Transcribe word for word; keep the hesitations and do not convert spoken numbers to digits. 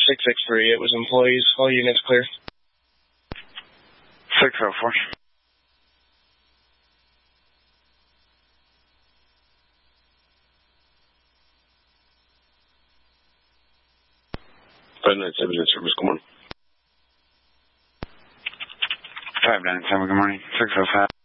six six three. It was employees. All units clear. six oh four. five nine seven in service, good morning. five nine seven, good morning. six oh five.